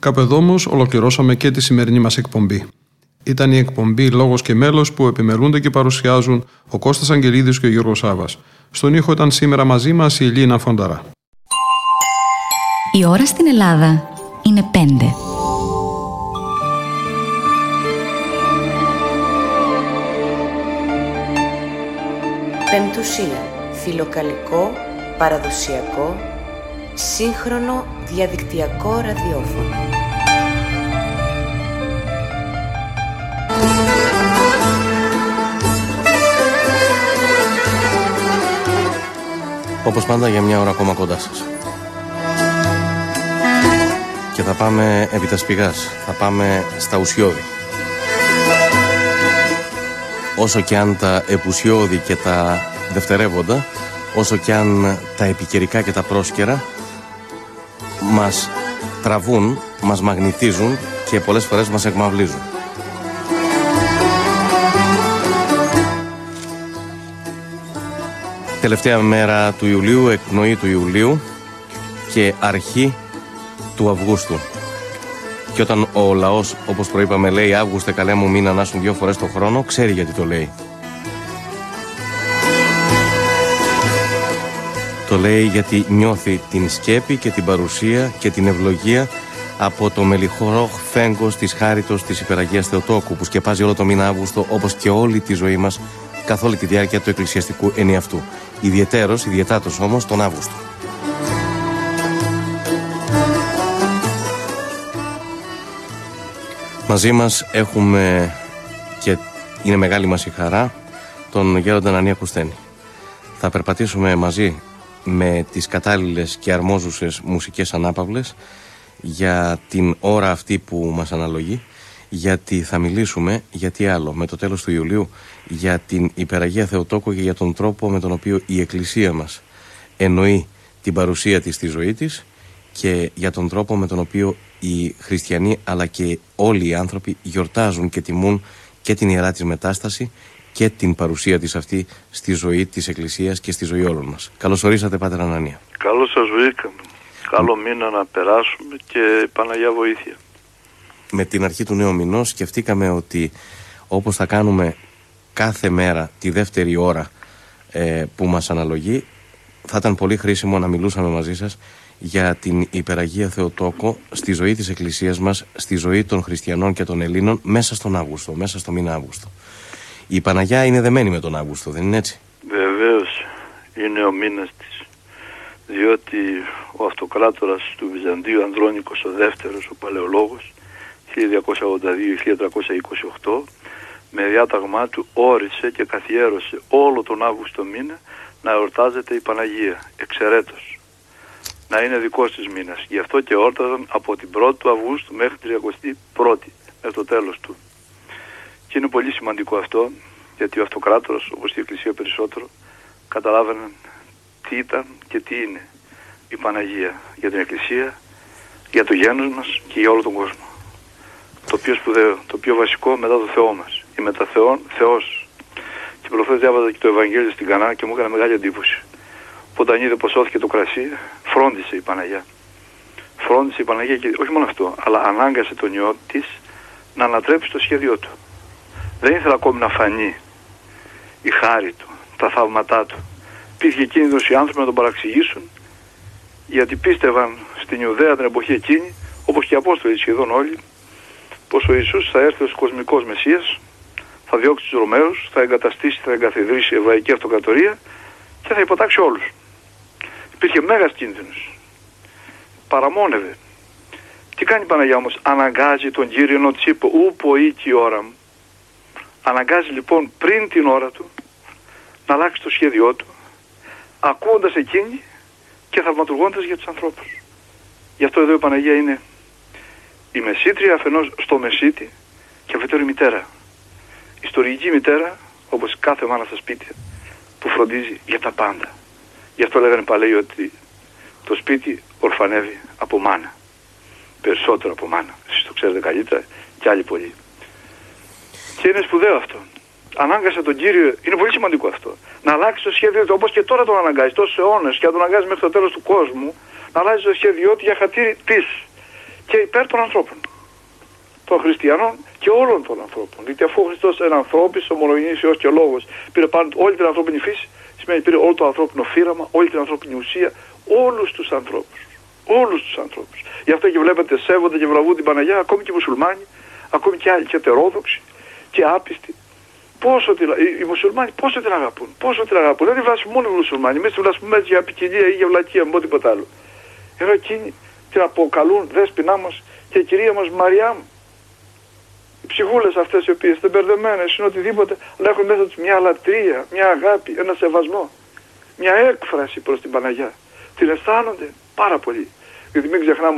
Κάπου εδώ όμως ολοκληρώσαμε και τη σημερινή μας εκπομπή. Ήταν η εκπομπή «Λόγος και μέλος» που επιμελούνται και παρουσιάζουν ο Κώστας Αγγελίδης και ο Γιώργος Σάβας. Στον ήχο ήταν σήμερα μαζί μας η Ελίνα Φονταρά. Η ώρα στην Ελλάδα είναι 5. Πεμπτουσία. Φιλοκαλικό, παραδοσιακό, σύγχρονο διαδικτυακό ραδιόφωνο. Όπως πάντα για μια ώρα ακόμα κοντά σας. Και θα πάμε επί τα σπηγάς, θα πάμε στα ουσιώδη. Όσο και αν τα επουσιώδη και τα δευτερεύοντα, όσο και αν τα επικαιρικά και τα πρόσκαιρα μας τραβούν, μας μαγνητίζουν και πολλές φορές μας εκμαυλίζουν. Τελευταία μέρα του Ιουλίου, εκπνοή του Ιουλίου και αρχή του Αυγούστου. Και όταν ο λαός, όπως προείπαμε, λέει «Αύγουστε καλέ μου μην ανάσουν 2 φορές το χρόνο», ξέρει γιατί το λέει. Το λέει γιατί νιώθει την σκέπη και την παρουσία και την ευλογία από το μελιχορό φέγγος της χάριτος της Υπεραγίας Θεοτόκου, που σκεπάζει όλο το μήνα Αύγουστο, όπως και όλη τη ζωή μας καθ' όλη τη διάρκεια του εκκλησιαστικού ενιαυτού. Ιδιαιτάτως όμως τον Αύγουστο. Μαζί μας έχουμε, και είναι μεγάλη μας η χαρά, τον Γέροντα Ανανία Κουσθένη. Θα περπατήσουμε μαζί με τις κατάλληλες και αρμόζουσες μουσικές ανάπαυλες για την ώρα αυτή που μας αναλογεί, γιατί θα μιλήσουμε, γιατί άλλο, με το τέλος του Ιουλίου, για την Υπεραγία Θεοτόκο και για τον τρόπο με τον οποίο η Εκκλησία μας εννοεί την παρουσία της στη ζωή της και για τον τρόπο με τον οποίο οι χριστιανοί αλλά και όλοι οι άνθρωποι γιορτάζουν και τιμούν και την Ιερά της Μετάσταση και την παρουσία της αυτή στη ζωή της Εκκλησίας και στη ζωή όλων μας. Καλώς ορίσατε, Πάτερ Ανανία. Καλώς σας βρήκαμε. Καλό μήνα να περάσουμε και Παναγιά βοήθεια. Με την αρχή του νέου μηνός σκεφτήκαμε ότι όπως θα κάνουμε κάθε μέρα τη δεύτερη ώρα που μας αναλογεί, θα ήταν πολύ χρήσιμο να μιλούσαμε μαζί σας για την Υπεραγία Θεοτόκο στη ζωή της Εκκλησίας μας, στη ζωή των χριστιανών και των Ελλήνων μέσα στον Αύγουστο, μέσα στο μήνα Αύγουστο. Η Παναγιά είναι δεμένη με τον Αύγουστο, δεν είναι έτσι? Βεβαίως είναι ο μήνας της, διότι ο αυτοκράτορας του Βυζαντίου Ανδρώνικος ο δεύτερος, ο Παλαιολόγος, 1222-1328, με διάταγμά του όρισε και καθιέρωσε όλο τον Αύγουστο μήνα να εορτάζεται η Παναγία, εξαιρέτως. Να είναι δικός της μήνας. Γι' αυτό και εόρταζαν από την 1η του Αυγούστου μέχρι την 31η, μέχρι το τέλος του. Και είναι πολύ σημαντικό αυτό, γιατί ο αυτοκράτορας, όπως η Εκκλησία περισσότερο, καταλάβαιναν τι ήταν και τι είναι η Παναγία για την Εκκλησία, για το γένος μας και για όλο τον κόσμο. Το πιο σπουδαίο, το πιο βασικό μετά το Θεό μας. Η μετά Θεός. Και προχθές διάβαζα και το Ευαγγέλιο στην Κανά και μου έκανε μεγάλη εντύπωση. Όταν είδε πως σώθηκε το κρασί, φρόντισε η Παναγιά. Φρόντισε η Παναγιά και όχι μόνο αυτό, αλλά ανάγκασε τον ιό της να ανατρέψει το σχέδιό του. Δεν ήθελε ακόμη να φανεί η χάρη του, τα θαύματά του. Υπήρχε κίνδυνος οι άνθρωποι να τον παραξηγήσουν, γιατί πίστευαν στην Ιουδαία την εποχή εκείνη, όπως και οι Απόστολοι σχεδόν όλοι, πως ο Ιησούς θα έρθει ως κοσμικός Μεσσίας, θα διώξει τους Ρωμαίους, θα εγκαταστήσει, θα εγκαθιδρύσει εβραϊκή αυτοκρατορία και θα υποτάξει όλους. Υπήρχε μέγας κίνδυνος. Παραμόνευε. Τι κάνει η Παναγιά όμως? Αναγκάζει τον Κύριο να τσίπω, ούπο ή η ώρα μου. Αναγκάζει λοιπόν πριν την ώρα του να αλλάξει το σχέδιό του, ακούοντας εκείνη και θαυματουργώντας για τους ανθρώπους. Γι' αυτό εδώ η Παναγία είναι η μεσήτρια αφενός στο μεσίτη και αφετέρου η μητέρα. Ιστορική μητέρα, όπως κάθε μάνα στα σπίτια, που φροντίζει για τα πάντα. Γι' αυτό λέγανε παλαιοί ότι το σπίτι ορφανεύει από μάνα. Περισσότερο από μάνα. Εσείς το ξέρετε καλύτερα και άλλοι πολλοί. Και είναι σπουδαίο αυτό. Ανάγκασε τον Κύριο, είναι πολύ σημαντικό αυτό, να αλλάξει το σχέδιο του, όπως και τώρα τον αναγκάζει, τόσους αιώνες, και να τον αναγκάζει μέχρι το τέλος του κόσμου, να αλλάζει το σχέδιό του για χατήρι της. και υπέρ των ανθρώπων. Των χριστιανών και όλων των ανθρώπων. Γιατί αφού ο Χριστός είναι ανθρώπης, ομολογηνής Υιός και Λόγος, πήρε πάνω όλη την ανθρώπινη φύση, σημαίνει πήρε όλο το ανθρώπινο φύραμα, όλη την ανθρώπινη ουσία, όλους τους ανθρώπους. Όλους τους ανθρώπους. Γι' αυτό και βλέπετε σέβονται και βραβούν την Παναγιά, ακόμη και οι μουσουλμάνοι, ακόμη και άλλοι και ετερόδοξοι και άπιστοι. Οι μουσουλμάνοι πόσο την αγαπούν, Δεν τη βλάσπουν μόνο οι μουσουλμάνοι, εμείς τη βλάσπουμε έτσι για ποικιλία ή για βλακεία, με τίποτα άλλο. Ενώ εκείνοι την αποκαλούν δέσποινά μας και κυρία μας Μαριά μου. Οι ψυχούλες αυτές οι οποίες δεν μπερδεμένες είναι οτιδήποτε, αλλά έχουν μέσα τους μια λατρεία, μια αγάπη, ένα σεβασμό, μια έκφραση προς την Παναγιά. Την αισθάνονται πάρα πολύ. Γιατί μην ξεχνάμε